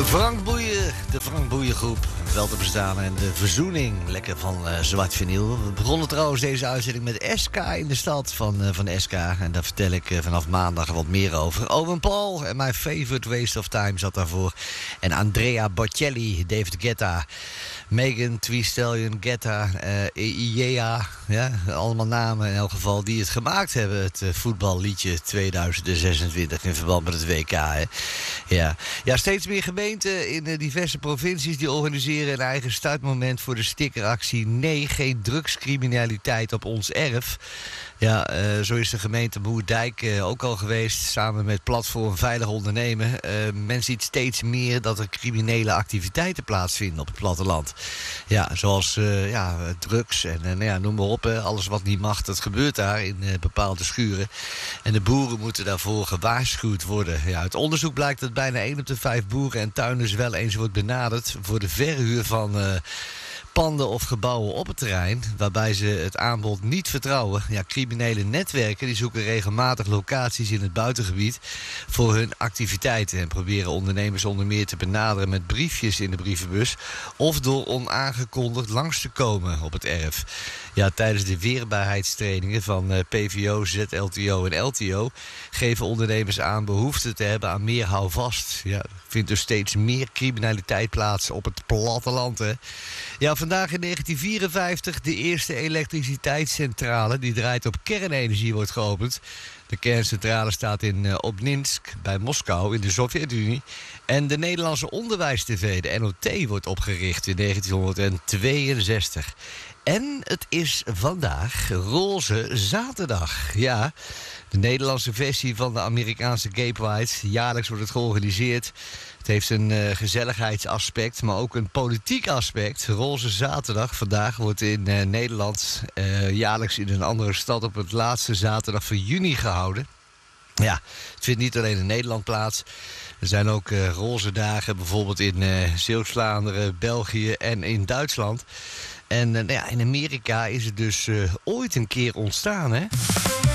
De Frank Boeien groep, wel te bestaan. En de verzoening, lekker van zwart vinyl. We begonnen trouwens deze uitzending met SK in de stad van SK. En daar vertel ik vanaf maandag wat meer over. Owen Paul en My Favorite Waste of Time zat daarvoor. En Andrea Bocelli, David Guetta, Megan Thee Stallion, Guetta, IEA. Ja, allemaal namen in elk geval die het gemaakt hebben. Het voetballiedje 2026 in verband met het WK. Hè. Ja, steeds meer gemeenten in diverse provincies die organiseren een eigen startmoment voor de stickeractie Nee, geen drugscriminaliteit op ons erf. Ja, zo is de gemeente Moerdijk ook al geweest, samen met Platform Veilig Ondernemen. Men ziet steeds meer dat er criminele activiteiten plaatsvinden op het platteland. Ja, zoals drugs en noem maar op. Alles wat niet mag, dat gebeurt daar in bepaalde schuren. En de boeren moeten daarvoor gewaarschuwd worden. Ja, uit onderzoek blijkt dat bijna 1 op de 5 boeren en tuinders wel eens wordt benaderd voor de verhuur van panden of gebouwen op het terrein, waarbij ze het aanbod niet vertrouwen. Ja, criminele netwerken die zoeken regelmatig locaties in het buitengebied voor hun activiteiten en proberen ondernemers onder meer te benaderen met briefjes in de brievenbus of door onaangekondigd langs te komen op het erf. Ja, tijdens de weerbaarheidstrainingen van PVO, ZLTO en LTO geven ondernemers aan behoefte te hebben aan meer houvast. Ja, er vindt dus steeds meer criminaliteit plaats op het platteland. Hè. Ja, vandaag in 1954 de eerste elektriciteitscentrale die draait op kernenergie wordt geopend. De kerncentrale staat in Obninsk bij Moskou in de Sovjet-Unie. En de Nederlandse onderwijstv, de NOT, wordt opgericht in 1962. En het is vandaag Roze Zaterdag. Ja, de Nederlandse versie van de Amerikaanse Gay Pride. Jaarlijks wordt het georganiseerd. Het heeft een gezelligheidsaspect, maar ook een politiek aspect. Roze Zaterdag vandaag wordt in Nederland jaarlijks in een andere stad op het laatste zaterdag van juni gehouden. Ja, het vindt niet alleen in Nederland plaats. Er zijn ook roze dagen bijvoorbeeld in Zeeuws-Vlaanderen, België en in Duitsland. En in Amerika is het dus ooit een keer ontstaan, hè?